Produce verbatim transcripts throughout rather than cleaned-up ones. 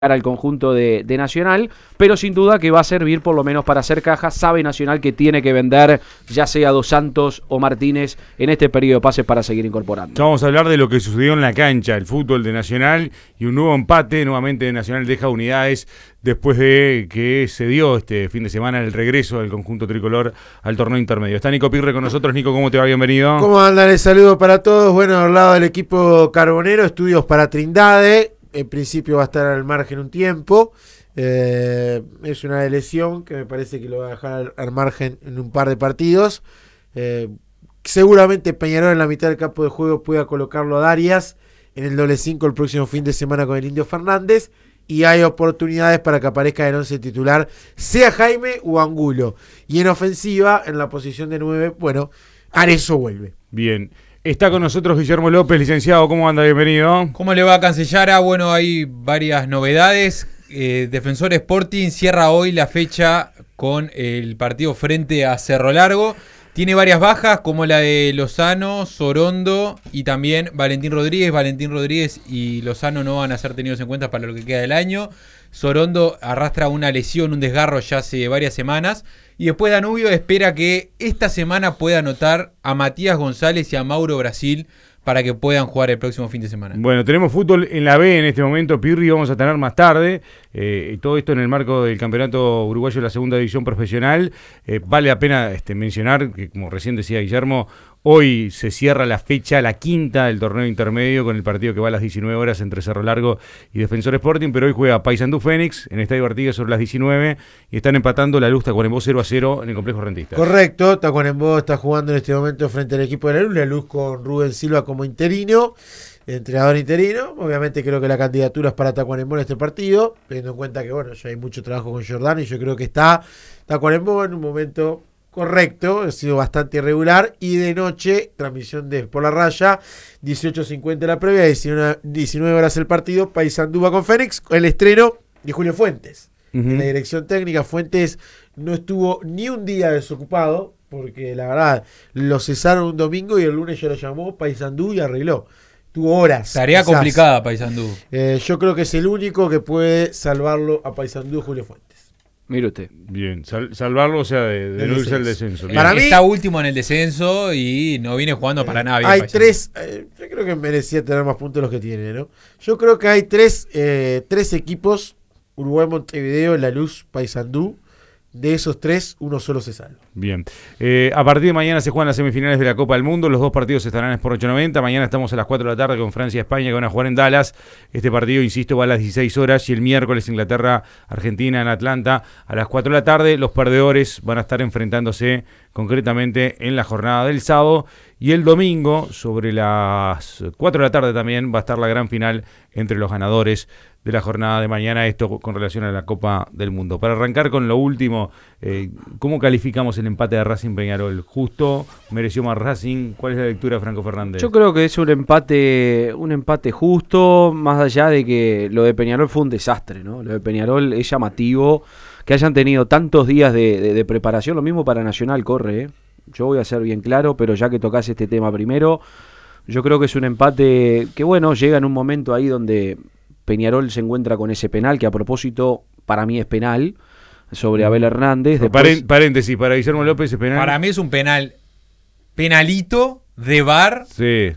al conjunto de, de Nacional, pero sin duda que va a servir por lo menos para hacer caja. Sabe Nacional que tiene que vender ya sea Dos Santos o Martínez en este periodo de pases para seguir incorporando. Vamos a hablar de lo que sucedió en la cancha, el fútbol de Nacional y un nuevo empate. Nuevamente Nacional deja unidades después de que se dio este fin de semana el regreso del conjunto tricolor al torneo intermedio. Está Nico Pirre con nosotros. Nico, ¿cómo te va? Bienvenido. ¿Cómo andan? El saludo para todos. Bueno, al lado del equipo carbonero, estudios para Trindade. En principio va a estar al margen un tiempo. Eh, es una lesión que me parece que lo va a dejar al, al margen en un par de partidos. Eh, seguramente Peñarol en la mitad del campo de juego pueda colocarlo a Darias en el doble cinco el próximo fin de semana con el Indio Fernández. Y hay oportunidades para que aparezca en el once titular, sea Jaime o Angulo. Y en ofensiva, en la posición de nueve, bueno, Arezzo vuelve. Bien. Está con nosotros Guillermo López, licenciado. ¿Cómo anda? Bienvenido. ¿Cómo le va, Cancellara? Bueno, hay varias novedades. Eh, Defensor Sporting cierra hoy la fecha con el partido frente a Cerro Largo. Tiene varias bajas, como la de Lozano, Sorondo y también Valentín Rodríguez. Valentín Rodríguez y Lozano no van a ser tenidos en cuenta para lo que queda del año. Sorondo arrastra una lesión, un desgarro ya hace varias semanas. Y después Danubio espera que esta semana pueda anotar a Matías González y a Mauro Brasil para que puedan jugar el próximo fin de semana. Bueno, tenemos fútbol en la B en este momento, Pirri, vamos a tener más tarde. Eh, todo esto en el marco del campeonato uruguayo de la segunda división profesional. Eh, vale la pena este, mencionar que, como recién decía Guillermo, hoy se cierra la fecha, la quinta del torneo intermedio con el partido que va a las diecinueve horas entre Cerro Largo y Defensor Sporting, pero hoy juega Paysandú Fénix en Estadio Artigas sobre las diecinueve y están empatando la Luz Tacuarembó cero a cero en el complejo Rentistas. Correcto, Tacuarembó está jugando en este momento frente al equipo de la Luz, la Luz con Rubén Silva como interino, entrenador interino. Obviamente creo que la candidatura es para Tacuarembó en este partido, teniendo en cuenta que bueno, ya hay mucho trabajo con Jordán y yo creo que está Tacuarembó en un momento correcto, ha sido bastante irregular. Y de noche, transmisión de Por la Raya, dieciocho cincuenta la previa, diecinueve horas el partido, Paysandú va con Fénix, el estreno de Julio Fuentes. Uh-huh. En la dirección técnica, Fuentes no estuvo ni un día desocupado, porque la verdad, lo cesaron un domingo y el lunes ya lo llamó Paysandú y arregló. Tuvo horas. Tarea quizás complicada, Paysandú. Eh, yo creo que es el único que puede salvarlo a Paysandú, Julio Fuentes. Mire usted. Bien, sal, salvarlo, o sea, de, de no irse al descenso. Para mí, está último en el descenso y no viene jugando para nada bien. Hay tres, eh, yo creo que merecía tener más puntos de los que tiene, ¿no? Yo creo que hay tres, eh, tres equipos, Uruguay, Montevideo, La Luz, Paysandú. De esos tres, uno solo se salva. Bien. Eh, a partir de mañana se juegan las semifinales de la Copa del Mundo. Los dos partidos estarán en Sport ochocientos noventa. Mañana estamos a las cuatro de la tarde con Francia y España, que van a jugar en Dallas. Este partido, insisto, va a las dieciséis horas. Y el miércoles Inglaterra-Argentina en Atlanta a las cuatro de la tarde. Los perdedores van a estar enfrentándose concretamente en la jornada del sábado. Y el domingo, sobre las cuatro de la tarde también, va a estar la gran final entre los ganadores de la jornada de mañana, esto con relación a la Copa del Mundo. Para arrancar con lo último, eh, ¿cómo calificamos el empate de Racing Peñarol? ¿Justo? ¿Mereció más Racing? ¿Cuál es la lectura de Franco Fernández? Yo creo que es un empate un empate justo, más allá de que lo de Peñarol fue un desastre, ¿no? Lo de Peñarol es llamativo, que hayan tenido tantos días de, de, de preparación, lo mismo para Nacional corre, ¿eh? Yo voy a ser bien claro, pero ya que tocas este tema primero, yo creo que es un empate que, bueno, llega en un momento ahí donde Peñarol se encuentra con ese penal, que a propósito para mí es penal, sobre Abel Hernández. Después... Paréntesis, para Guillermo López es penal. Para mí es un penal, penalito de V A R. Sí.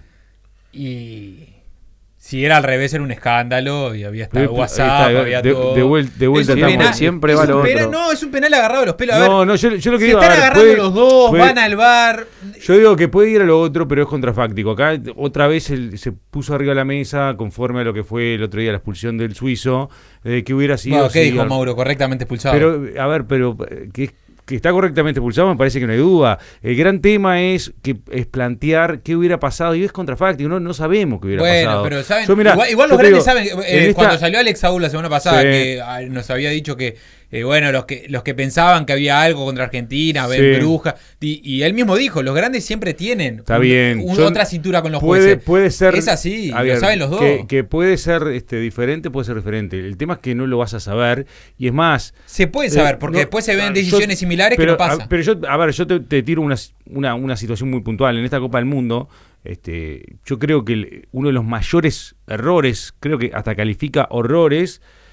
Y si era al revés era un escándalo y había hasta WhatsApp, está, había de, todo. De, vuel, de vuelta es penal, siempre es va lo penal, otro. No, es un penal agarrado de los pelos. A no, ver, no, yo, yo lo que se digo, están a ver, agarrando puede, los dos, puede, van al V A R. Yo digo que puede ir a lo otro, pero es contrafáctico. Acá otra vez el, se puso arriba de la mesa, conforme a lo que fue el otro día la expulsión del suizo, eh, que hubiera sido... Bueno, ¿qué sí, dijo al... Mauro? Correctamente expulsado. Pero, a ver, pero... ¿qué que está correctamente expulsado, me parece que no hay duda. El gran tema es que es plantear qué hubiera pasado, y es contrafáctico, no, no sabemos qué hubiera bueno, pasado. Pero saben, yo, mirá, igual, igual los grandes digo, saben, eh, esta... cuando salió Alex Saúl la semana pasada, sí. que ah, nos había dicho que, eh, bueno, los que los que pensaban que había algo contra Argentina, Ben sí. Bruja, y, y él mismo dijo, los grandes siempre tienen está un, bien. Un, yo, otra cintura con los puede, jueces. Puede ser, es así, ver, lo saben los dos. Que, que puede ser este, diferente, puede ser diferente. El tema es que no lo vas a saber, y es más... Se puede saber, porque eh, no, después se ven decisiones yo, similares pero, que no pasan. A, pero yo, a ver, yo te, te tiro una, una, una situación muy puntual. En esta Copa del Mundo, este, yo creo que el, uno de los mayores errores, creo que hasta califica horrores,